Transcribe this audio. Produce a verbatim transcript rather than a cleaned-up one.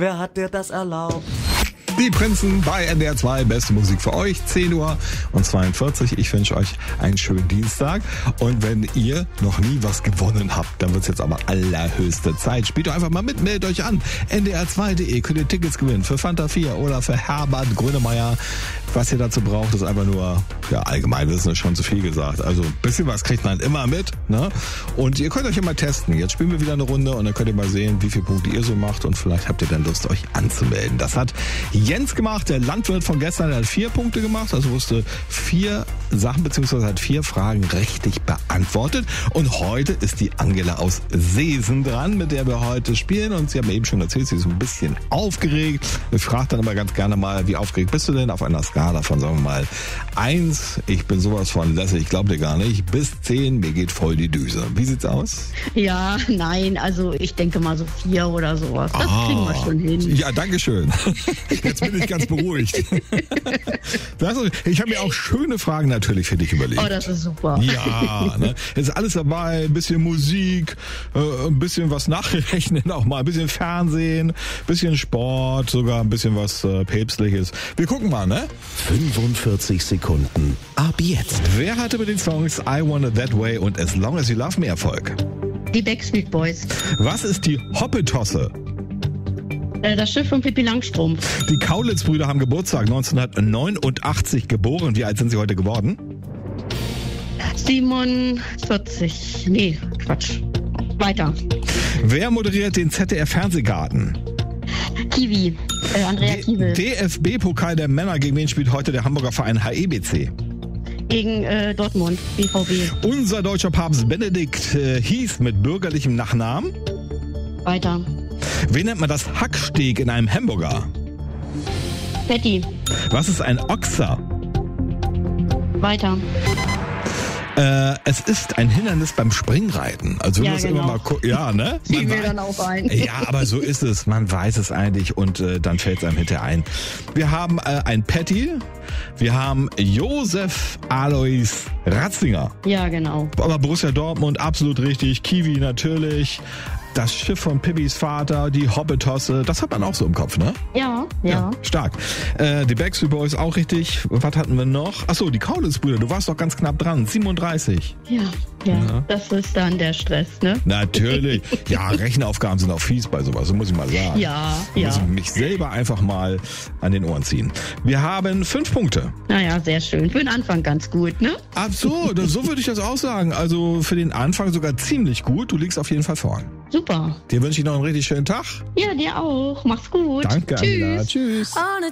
wer hat dir das erlaubt? Die Prinzen bei N D R zwei, beste Musik für euch, zehn Uhr und zweiundvierzig. Ich wünsche euch einen schönen Dienstag. Und wenn ihr noch nie was gewonnen habt, dann wird es jetzt aber allerhöchste Zeit. Spielt doch einfach mal mit, meldet euch an. N D R zwei punkt de könnt ihr Tickets gewinnen für Fanta vier oder für Herbert Grönemeyer. Was ihr dazu braucht, ist einfach nur, ja, allgemein Wissen ist schon zu viel gesagt. Also ein bisschen was kriegt man immer mit, ne? Und ihr könnt euch immer testen. Jetzt spielen wir wieder eine Runde und dann könnt ihr mal sehen, wie viele Punkte ihr so macht und vielleicht habt ihr dann Lust, euch anzumelden. Das hat Jens gemacht, der Landwirt von gestern, der hat vier Punkte gemacht, also wusste vier Sachen beziehungsweise hat vier Fragen richtig beantwortet. Und heute ist die Angela aus Seesen dran, mit der wir heute spielen. Und sie haben eben schon erzählt, sie ist ein bisschen aufgeregt. Ich frage dann immer ganz gerne mal, wie aufgeregt bist du denn auf einer Skala von, sagen wir mal, eins, ich bin sowas von lässig, ich glaube dir gar nicht, bis zehn, mir geht voll die Düse. Wie sieht's aus? Ja, nein, also ich denke mal so vier oder sowas. Das ah, kriegen wir schon hin. Ja, danke schön. Jetzt bin ich ganz beruhigt. Ich habe mir auch schöne Fragen natürlich für dich überlegt. Oh, das ist super. Ja, ne? Jetzt ist alles dabei, ein bisschen Musik, äh, ein bisschen was nachrechnen auch mal, ein bisschen Fernsehen, ein bisschen Sport, sogar ein bisschen was äh, Päpstliches. Wir gucken mal, ne? fünfundvierzig Sekunden. Ab jetzt. Wer hatte mit den Songs I Want It That Way und As Long As You Love Me Erfolg? Die Backstreet Boys. Was ist die Hoppetosse? Das Schiff von Pippi Langstrumpf. Die Kaulitz-Brüder haben Geburtstag, neunzehnhundertneunundachtzig geboren. Wie alt sind sie heute geworden? siebenundvierzig. Nee, Quatsch. Weiter. Wer moderiert den Z D F-Fernsehgarten? Kiwi. Äh, Andrea Kiewel. D F B-Pokal der Männer. Gegen wen spielt heute der Hamburger Verein H E B C? Gegen äh, Dortmund, B V B. Unser deutscher Papst Benedikt äh, hieß mit bürgerlichem Nachnamen? Weiter. Wen nennt man das Hacksteak in einem Hamburger? Patty. Was ist ein Ochser? Weiter. Äh, es ist ein Hindernis beim Springreiten. Also wir ja, müssen genau. immer mal gucken. Ja, ne? Ziehen wir dann auch ein. Ja, aber so ist es. Man weiß es eigentlich und äh, dann fällt es einem hinterher ein. Wir haben äh, ein Patty. Wir haben Josef Alois Ratzinger. Ja, genau. Aber Borussia Dortmund, absolut richtig. Kiwi natürlich. Das Schiff von Pippis Vater, die Hoppetosse, das hat man auch so im Kopf, ne? Ja, ja. ja stark. Äh, die Backstreet Boys auch richtig. Was hatten wir noch? Achso, die Kaulitz-Brüder, du warst doch ganz knapp dran. siebenunddreißig. Ja, ja, ja. Das ist dann der Stress, ne? Natürlich. Ja, Rechenaufgaben sind auch fies bei sowas, so muss ich mal sagen. Ja, da ja. muss ich mich selber einfach mal an den Ohren ziehen. Wir haben fünf Punkte. Naja, sehr schön. Für den Anfang ganz gut, ne? Ach so, so würde ich das auch sagen. Also für den Anfang sogar ziemlich gut. Du liegst auf jeden Fall vorn. Super. Dir wünsche ich noch einen richtig schönen Tag. Ja, dir auch. Mach's gut. Danke, Tschüss. Angela. Tschüss.